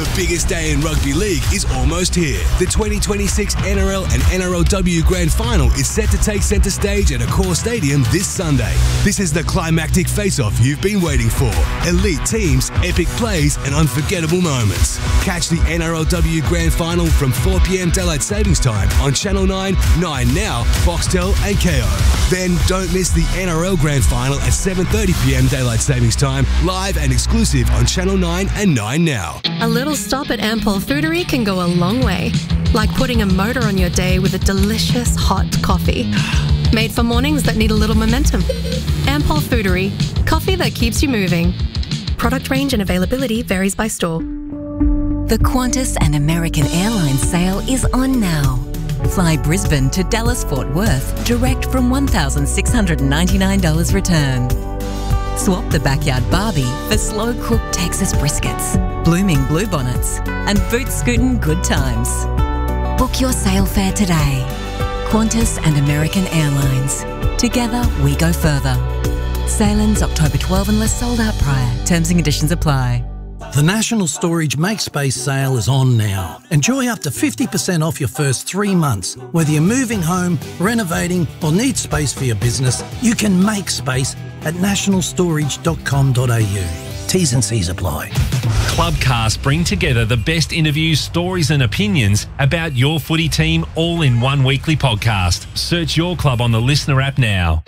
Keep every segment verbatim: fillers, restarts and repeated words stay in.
The biggest day in rugby league is almost here. The twenty twenty-six N R L and N R L W Grand Final is set to take centre stage at Accor Stadium this Sunday. This is the climactic face-off you've been waiting for. Elite teams, epic plays and unforgettable moments. Catch the N R L W Grand Final from four p.m. Daylight Savings Time on Channel nine, nine Now, Foxtel and Kayo. Then don't miss the N R L Grand Final at seven thirty p.m. Daylight Savings Time, live and exclusive on Channel nine and nine Now. A little stop at Ampol Foodery can go a long way, like putting a motor on your day with a delicious hot coffee. Made for mornings that need a little momentum. Ampol Foodery, coffee that keeps you moving. Product range and availability varies by store. The Qantas and American Airlines sale is on now. Fly Brisbane to Dallas Fort Worth direct from one thousand six hundred ninety-nine dollars return. Swap the backyard Barbie for slow-cooked Texas briskets, blooming bluebonnets and boot-scootin' good times. Book your sail fare today. Qantas and American Airlines. Together we go further. Sail ends October twelfth unless sold out prior. Terms and conditions apply. The National Storage MakeSpace sale is on now. Enjoy up to fifty percent off your first three months. Whether you're moving home, renovating or need space for your business, you can make space at national storage dot com dot a u. T's and C's apply. Clubcast bring together the best interviews, stories and opinions about your footy team all in one weekly podcast. Search your club on the Listener app now.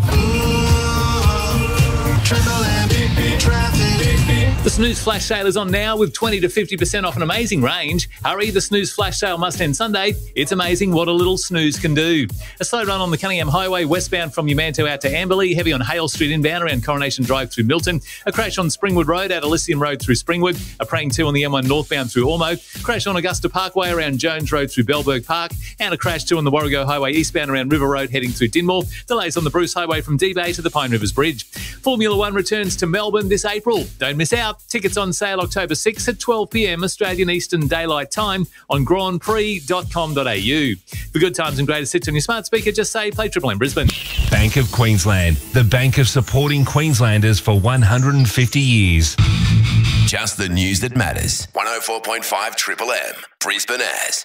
The Snooze Flash Sale is on now with twenty to fifty percent off an amazing range. Hurry, the Snooze Flash Sale must end Sunday. It's amazing what a little snooze can do. A slow run on the Cunningham Highway westbound from Umanto out to Amberley. Heavy on Hale Street inbound around Coronation Drive through Milton. A crash on Springwood Road out Elysium Road through Springwood. A praying two on the M one northbound through Ormo. Crash on Augusta Parkway around Jones Road through Bellberg Park. And a crash two on the Warrego Highway eastbound around River Road heading through Dinmore. Delays on the Bruce Highway from D-Bay to the Pine Rivers Bridge. Formula One returns to Melbourne this April. Don't miss out. Tickets on sale October sixth at twelve p.m. Australian Eastern Daylight Time on grand prix dot com dot a u. For good times and greatest hits on your smart speaker, just say play Triple M Brisbane. Bank of Queensland, the bank of supporting Queenslanders for one hundred fifty years. Just the news that matters. one oh four point five Triple M, Brisbane as.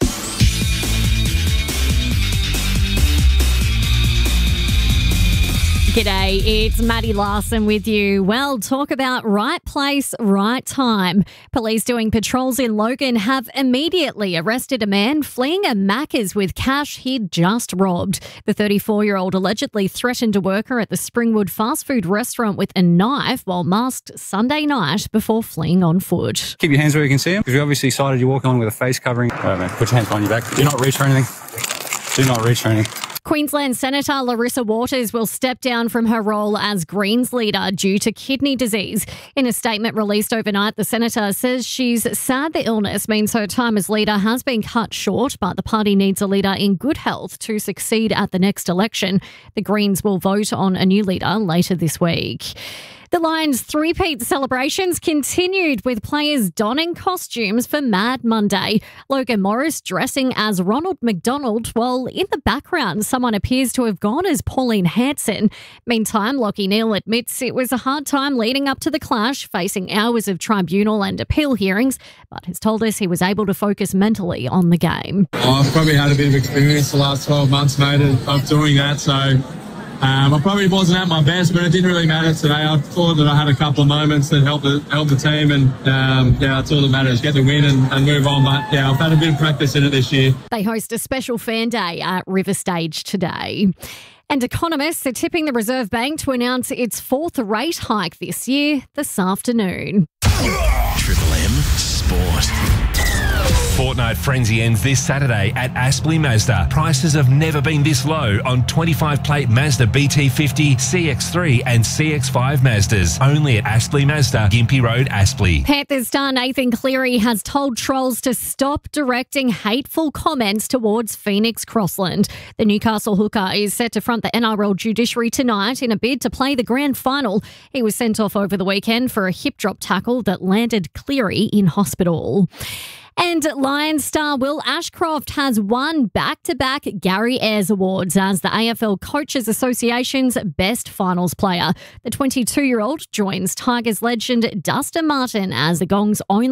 G'day, it's Maddie Larson with you. Well, talk about right place, right time. Police doing patrols in Logan have immediately arrested a man fleeing a Macca's with cash he'd just robbed. The thirty-four-year-old allegedly threatened a worker at the Springwood fast food restaurant with a knife while masked Sunday night before fleeing on foot. Keep your hands where you can see them, because we obviously sighted you walking on with a face covering. All right, man, put your hands behind your back. Do not reach for anything. Do not reach for anything. Queensland Senator Larissa Waters will step down from her role as Greens leader due to kidney disease. In a statement released overnight, the senator says she's sad the illness means her time as leader has been cut short, but the party needs a leader in good health to succeed at the next election. The Greens will vote on a new leader later this week. The Lions' three-peat celebrations continued with players donning costumes for Mad Monday. Logan Morris dressing as Ronald McDonald, while in the background someone appears to have gone as Pauline Hanson. Meantime, Lachie Neale admits it was a hard time leading up to the clash, facing hours of tribunal and appeal hearings, but has told us he was able to focus mentally on the game. I've probably had a bit of experience the last twelve months, mate, of doing that, so... Um, I probably wasn't at my best, but it didn't really matter today. I thought that I had a couple of moments that helped the, helped the team, and um, yeah, that's all that matters. Get the win and, and move on. But yeah, I've had a bit of practice in it this year. They host a special fan day at River Stage today. And economists are tipping the Reserve Bank to announce its fourth rate hike this year this afternoon. Triple M Sport. Fortnight frenzy ends this Saturday at Aspley Mazda. Prices have never been this low on twenty-five plate Mazda B T fifty, C X three and C X five Mazdas. Only at Aspley Mazda, Gympie Road, Aspley. Panthers star Nathan Cleary has told trolls to stop directing hateful comments towards Phoenix Crossland. The Newcastle hooker is set to front the N R L judiciary tonight in a bid to play the grand final. He was sent off over the weekend for a hip drop tackle that landed Cleary in hospital. And Lions star Will Ashcroft has won back-to-back Gary Ayres Awards as the A F L Coaches Association's best finals player. The twenty-two-year-old joins Tigers legend Dustin Martin as the Gong's only